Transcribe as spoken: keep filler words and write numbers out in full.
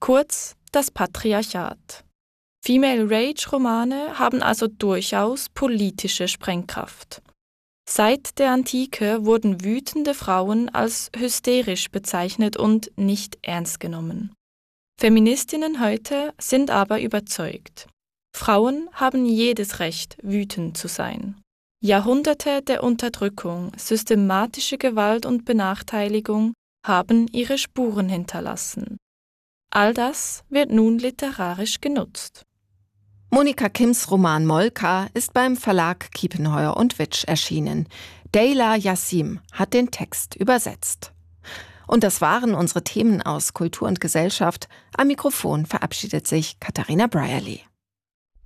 kurz das Patriarchat. Female Rage-Romane haben also durchaus politische Sprengkraft. Seit der Antike wurden wütende Frauen als hysterisch bezeichnet und nicht ernst genommen. Feministinnen heute sind aber überzeugt. Frauen haben jedes Recht, wütend zu sein. Jahrhunderte der Unterdrückung, systematische Gewalt und Benachteiligung haben ihre Spuren hinterlassen. All das wird nun literarisch genutzt. Monika Kims Roman Molka ist beim Verlag Kiepenheuer und Witsch erschienen. Deyla Yassim hat den Text übersetzt. Und das waren unsere Themen aus Kultur und Gesellschaft. Am Mikrofon verabschiedet sich Katharina Brierley.